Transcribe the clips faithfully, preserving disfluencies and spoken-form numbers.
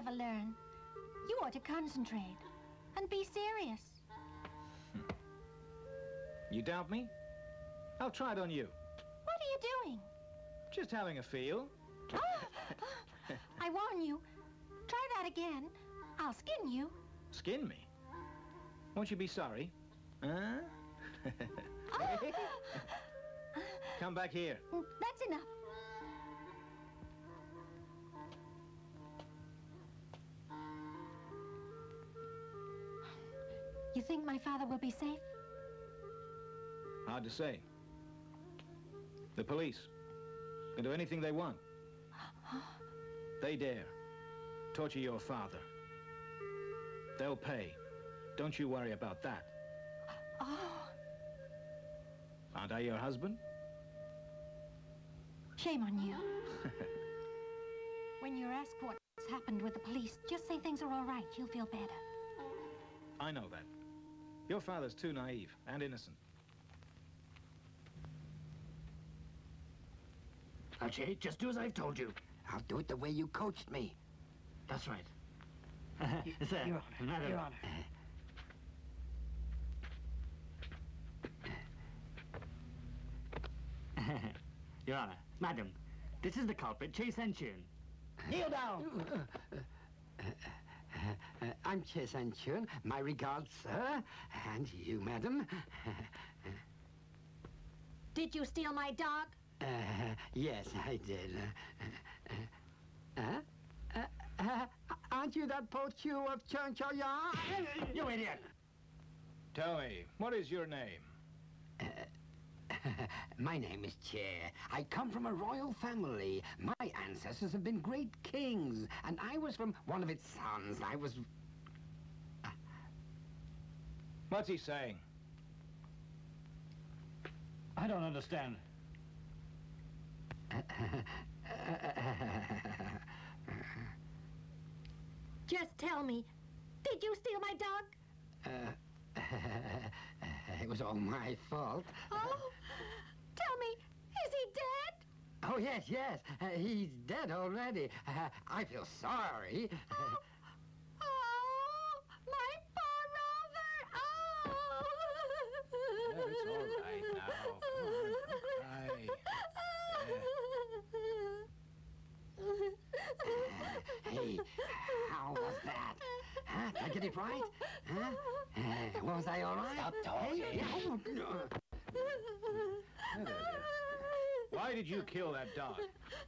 never learn. You ought to concentrate and be serious. Hmm. You doubt me? I'll try it on you. What are you doing? Just having a feel. I warn you. Try that again. I'll skin you. Skin me? Won't you be sorry? Huh? Come back here. That's enough. You think my father will be safe? Hard to say. The police can do anything they want. They dare torture your father. They'll pay. Don't you worry about that. Oh. Aren't I your husband? Shame on you. When you're asked what's happened with the police, just say things are all right. You'll feel better. I know that. Your father's too naive and innocent. Archie, just do as I've told you. I'll do it the way you coached me. That's right. Sir, Your Honor, Madam. Your Honor. Your Honor, Madam, this is the culprit, Che San-chun. Kneel down! Uh, uh, uh, I'm Che San-chun. My regards, sir. And you, madam. Did you steal my dog? Uh, yes, I did. Uh, uh, uh, uh, aren't you that poacher of Chun Chow Ya? You idiot! Tell me, what is your name? Uh, my name is Che. I come from a royal family. My ancestors have been great kings, and I was from one of its sons. I was... Uh, What's he saying? I don't understand. Just tell me, did you steal my dog? Uh, it was all my fault. Oh, tell me, is he dead? Oh, yes, yes. Uh, he's dead already. Uh, I feel sorry. Oh, oh, my poor Rover. Oh. No, it's all right now. Come on, cry. Hey, how was that? Huh? Did I get it right? Huh? Uh, was I all right? Stop talking. Hey, oh, no. Why did you kill that dog?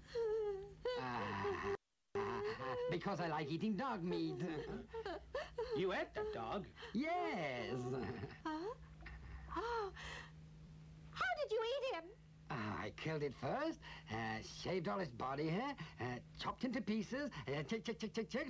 Uh, uh, because I like eating dog meat. You ate that dog? Yes. Huh? Oh, how did you eat him? Uh, I killed it first, uh, shaved all its body hair, uh, chopped into pieces, uh, chick, chick, chick, chick, chick,